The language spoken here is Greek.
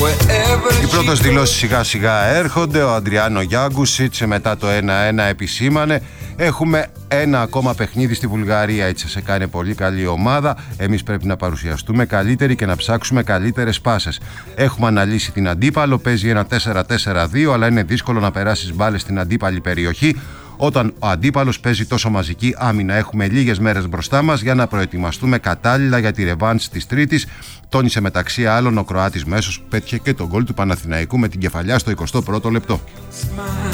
Οι πρώτες δηλώσεις σιγά σιγά έρχονται. Ο Αντριάνο Γιάγκουσιτς μετά το 1-1 επισήμανε: έχουμε ένα ακόμα παιχνίδι στη Βουλγαρία. Έτσι σε κάνει πολύ καλή ομάδα. Εμείς πρέπει να παρουσιαστούμε καλύτεροι και να ψάξουμε καλύτερες πάσες. Έχουμε αναλύσει την αντίπαλο. Παίζει ένα 4-4-2, αλλά είναι δύσκολο να περάσεις μπάλες στην αντίπαλη περιοχή. Όταν ο αντίπαλος παίζει τόσο μαζική άμυνα, έχουμε λίγες μέρες μπροστά μας για να προετοιμαστούμε κατάλληλα για τη ρεβάνς της Τρίτης, τόνισε μεταξύ άλλων ο Κροάτης μέσος που πέτυχε και τον γκολ του Παναθηναϊκού με την κεφαλιά στο 21ο λεπτό.